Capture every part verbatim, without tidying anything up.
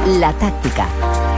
La tàctica.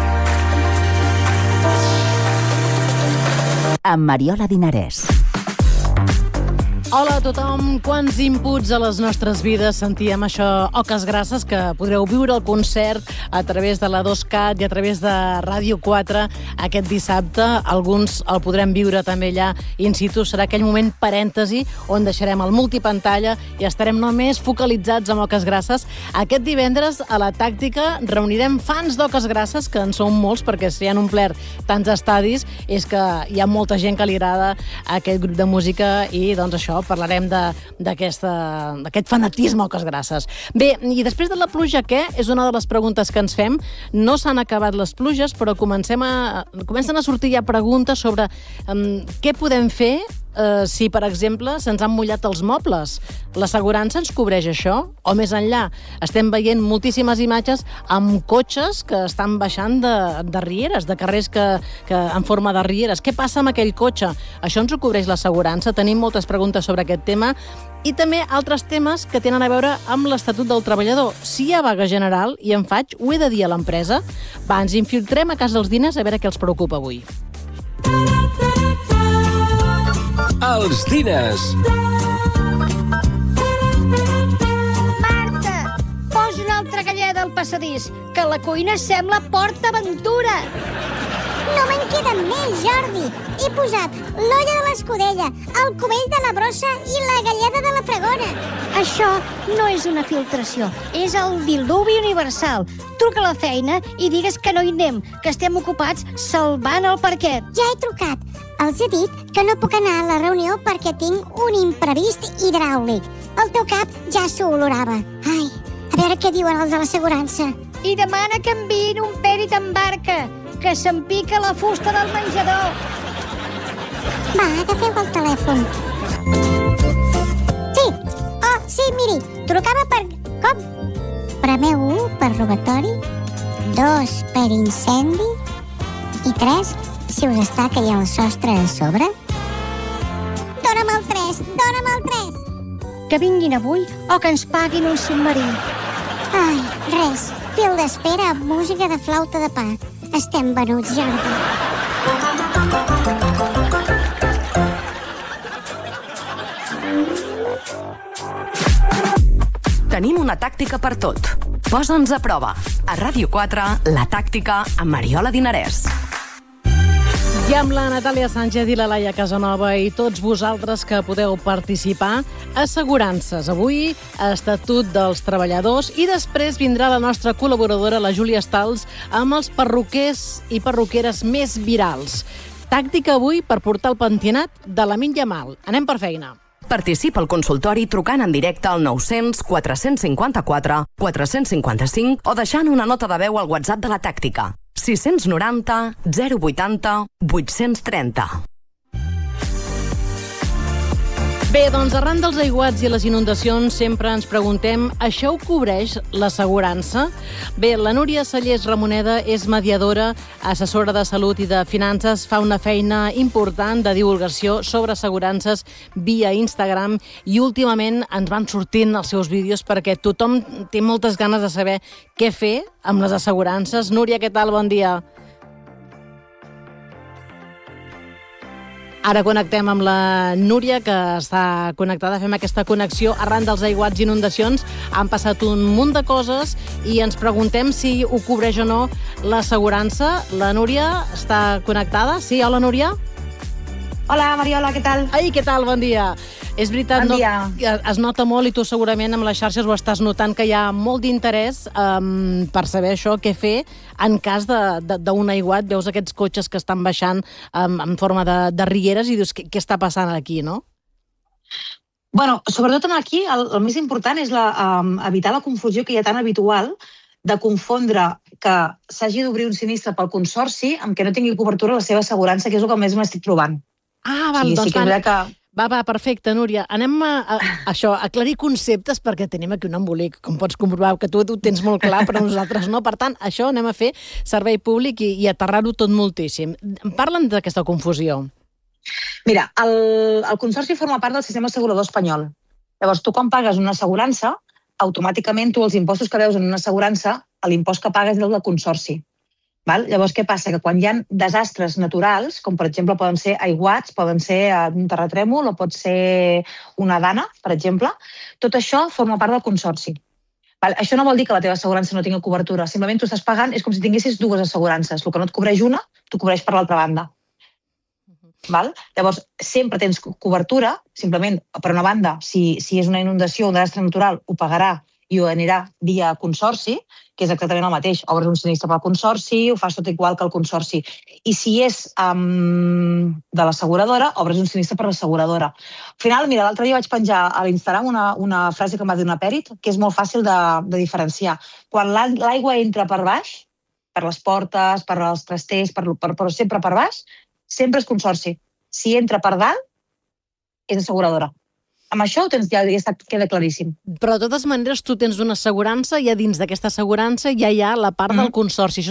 Amb Mariola Dinarès. Hola a tothom, quants inputs a les nostres vides sentíem això, Oques Grasses, que podreu viure el concert a través de la dos cat i a través de Ràdio quatre aquest dissabte. Alguns el podrem viure també allà in situ. Serà aquell moment parèntesi on deixarem el multipantalla i estarem només focalitzats en Oques Grasses. Aquest divendres a la tàctica reunirem fans d'Oques Grasses, que en són molts, perquè si han omplert tants estadis és que hi ha molta gent que li agrada aquest grup de música i doncs això, parlarem d'aquest fanatisme Oques Grasses. Bé, i després de la pluja, què? És una de les preguntes que ens fem. No s'han acabat les pluges, però comencem a, comencen a sortir ja preguntes sobre um, què podem fer Uh, si, per exemple, se'ns han mullat els mobles. L'assegurança ens cobreix això? O més enllà, estem veient moltíssimes imatges amb cotxes que estan baixant de, de rieres, de carrers que, que en forma de rieres. Què passa amb aquell cotxe? Això ens ho cobreix l'assegurança? Tenim moltes preguntes sobre aquest tema. I també altres temes que tenen a veure amb l'Estatut del Treballador. Si hi ha vaga general, i en faig, ho he de dir a l'empresa. Va, ens infiltrem a casa dels diners a veure què els preocupa avui. Els diners. Marta, posa una altra galleda al passadís, que la cuina sembla PortAventura. No me'n queden més, Jordi. He posat l'olla de l'escudella, el cubell de la brossa i la galleda de la pregona. Això no és una filtració, és el diluvi universal. Truca a la feina i digues que no hi anem, que estem ocupats salvant el parquet. Ja he trucat. Els he dit que no puc anar a la reunió perquè tinc un imprevist hidràulic. El teu cap ja s'ho olorava. Ai, a veure què diuen els de l'assegurança. I demana que enviïn un pèrit en barca, que se'm pica la fusta del menjador. Va, agafeu el telèfon. Sí, oh, sí, miri, trucava per... Com? Premeu u per robatori, dos per incendi i tres si us està caient el sostre a sobre. Dóna'm el tres, dóna'm el tres. Que vinguin avui o que ens paguin un submarí. Ai, res, fil d'espera amb música de flauta de pa. Estem venuts, Jordi. Tenim una tàctica per tot. Posa'ns a prova. A Ràdio quatre, la tàctica amb Mariola Dinarès. I amb la Natàlia Sánchez i la Laia Casanova i tots vosaltres que podeu participar. Assegurances. Avui, Estatut dels Treballadors. I després vindrà la nostra col·laboradora, la Júlia Stals, amb els perruquers i perruqueres més virals. Tàctica avui per portar el pentinat de Lamine Yamal. Anem per feina. Participa al consultori trucant en directe al nou-cents quatre cinquanta-quatre quatre cinquanta-cinc o deixant una nota de veu al WhatsApp de la tàctica. sis noranta zero vuitanta vuit-cents trenta. Bé, doncs arran dels aiguats i les inundacions sempre ens preguntem, això ho cobreix l'assegurança? Bé, la Núria Sallés Ramoneda és mediadora, assessora de salut i de finances, fa una feina important de divulgació sobre assegurances via Instagram i últimament ens van sortint els seus vídeos perquè tothom té moltes ganes de saber què fer amb les assegurances. Núria, què tal? Bon dia. Ara connectem amb la Núria, que està connectada. Fem aquesta connexió arran dels aiguats i inundacions. Han passat un munt de coses i ens preguntem si ho cobreix o no l'assegurança. La Núria està connectada? Sí, hola, Núria? Hola, Mariola, què tal? Ai, què tal? Bon dia. És veritat, bon dia. No, es nota molt, i tu segurament amb les xarxes ho estàs notant, que hi ha molt d'interès um, per saber això, què fer en cas d'un aiguat. Veus aquests cotxes que estan baixant um, en forma de, de rieres i dius, què, què està passant aquí, no? Bueno, sobretot aquí el, el més important és la, um, evitar la confusió que hi ha tan habitual de confondre que s'hagi d'obrir un sinistre pel consorci amb que no tingui cobertura la seva assegurança, que és el que més m'estic trobant. Ah, val, sí, doncs sí que que... Va, va, perfecte, Núria. Anem a, a, a això, a aclarir conceptes, perquè tenim aquí un embolic, com pots comprovar, que tu ho tens molt clar, però nosaltres no. Per tant, això anem a fer servei públic i, i aterrar-ho tot moltíssim. Parla'm d'aquesta confusió. Mira, el, el consorci forma part del sistema assegurador espanyol. Llavors, tu quan pagues una assegurança, automàticament tu els impostos que veus en una assegurança l'impost que paga és el del consorci. Val? Llavors, què passa? Que quan hi ha desastres naturals, com per exemple poden ser aiguats, poden ser un terratrèmol o pot ser una dana, per exemple, tot això forma part del consorci. Val? Això no vol dir que la teva assegurança no tingui cobertura, simplement tu estàs pagant, és com si tinguessis dues assegurances. El que no et cobreix una, t'ho cobreix per l'altra banda. Val? Llavors, sempre tens cobertura, simplement, per una banda, si, si és una inundació o un desastre natural, ho pagarà i ho anirà via consorci, que és exactament el mateix. Obres un sinistre pel consorci, ho fas tot igual que el consorci. I si és um, de l'asseguradora, obres un sinistre per l'asseguradora. Al final, mira, l'altre dia vaig penjar a l'Instagram una, una frase que m'ha dit una Pèrit, que és molt fàcil de, de diferenciar. Quan l'aigua entra per baix, per les portes, per els trasters, per, per, però sempre per baix, sempre és consorci. Si entra per dalt, és asseguradora. Amb això ho tens, ja, ja queda claríssim. Però de totes maneres tu tens una assegurança i a dins d'aquesta assegurança ja hi ha la part mm. del consorci.